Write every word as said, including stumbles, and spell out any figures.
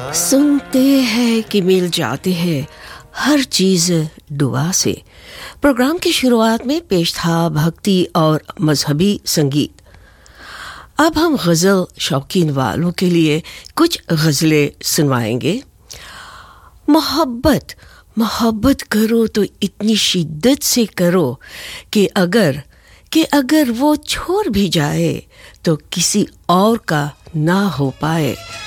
सुनते हैं कि मिल जाते हैं हर चीज़ दुआ से। प्रोग्राम की शुरुआत में पेश था भक्ति और मजहबी संगीत। अब हम गज़ल शौकीन वालों के लिए कुछ गज़लें सुनवाएंगे। मोहब्बत मोहब्बत करो तो इतनी शिद्दत से करो कि अगर कि अगर वो छोड़ भी जाए तो किसी और का ना हो पाए।